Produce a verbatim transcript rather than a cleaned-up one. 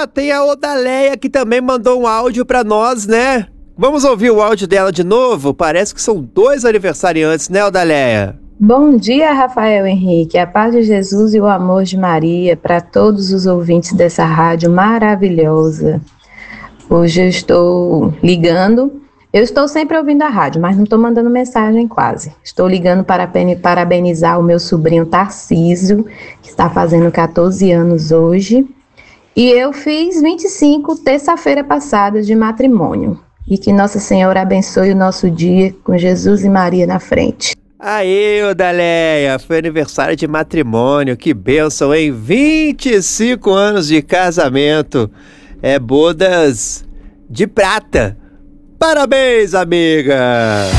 tem a Odaleia que também mandou um áudio pra nós, né? Vamos ouvir o áudio dela de novo? Parece que são dois aniversariantes, né, Odaleia? Bom dia, Rafael Henrique. A paz de Jesus e o amor de Maria para todos os ouvintes dessa rádio maravilhosa. Hoje eu estou ligando. Eu estou sempre ouvindo a rádio, mas não estou mandando mensagem quase. Estou ligando para parabenizar o meu sobrinho Tarcísio, que está fazendo catorze anos hoje. E eu fiz vinte e cinco terça-feira passada de matrimônio. E que Nossa Senhora abençoe o nosso dia com Jesus e Maria na frente. Aê, Odaleia, foi aniversário de matrimônio, que bênção, hein? vinte e cinco anos de casamento, é bodas de prata. Parabéns, amiga!